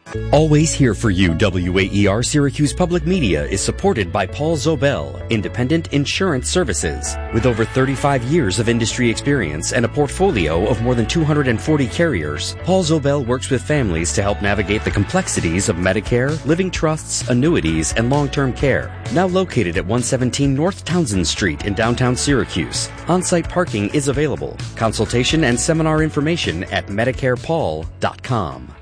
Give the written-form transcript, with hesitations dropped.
Always here for you, WAER Syracuse Public Media is supported by Paul Zobel, Independent Insurance Services. With over 35 years of industry experience and a portfolio of more than 240 carriers, Paul Zobel works with families to help navigate the complexities of Medicare, living trusts, annuities, and long-term care. Now located at 117 North Townsend Street in downtown Syracuse. On-site parking is available. Consultation and seminar information at MedicarePaul.com.